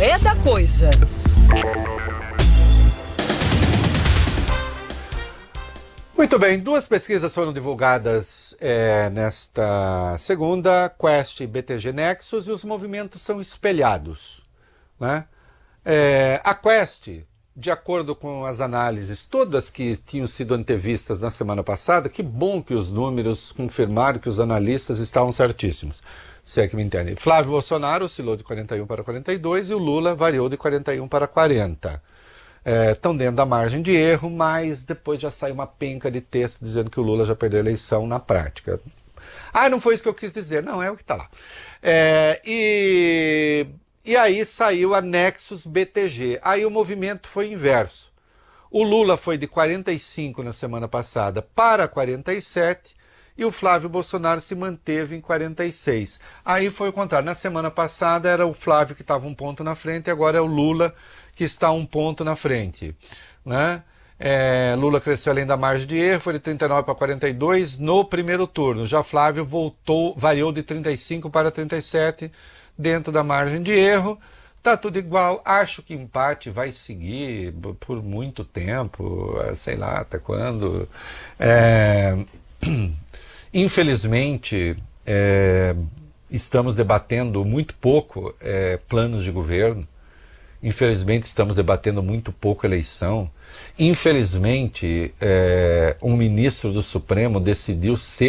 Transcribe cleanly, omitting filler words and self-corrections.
é da coisa. Muito bem, duas pesquisas foram divulgadas nesta segunda, Quest e BTG Nexus, e os movimentos são espelhados, né? A Quest, de acordo com as análises todas que tinham sido antevistas na semana passada, que bom que os números confirmaram que os analistas estavam certíssimos, se é que me entendem. Flávio Bolsonaro oscilou de 41 para 42 e o Lula variou de 41 para 40. Estão dentro da margem de erro, mas depois já saiu uma penca de texto dizendo que o Lula já perdeu a eleição na prática. Não foi isso que eu quis dizer. Não, é o que está lá. E aí saiu a Nexus BTG. Aí o movimento foi inverso. O Lula foi de 45 na semana passada para 47 e o Flávio Bolsonaro se manteve em 46. Aí foi o contrário. Na semana passada era o Flávio que estava um ponto na frente e agora é o Lula que está um ponto na frente, né? Lula cresceu além da margem de erro, foi de 39 para 42 no primeiro turno. Já Flávio variou de 35 para 37 dentro da margem de erro. Tá tudo igual. Acho que empate vai seguir por muito tempo, sei lá até quando. Infelizmente, estamos debatendo muito pouco planos de governo. Infelizmente, estamos debatendo muito pouco eleição. Infelizmente, um ministro do Supremo decidiu ser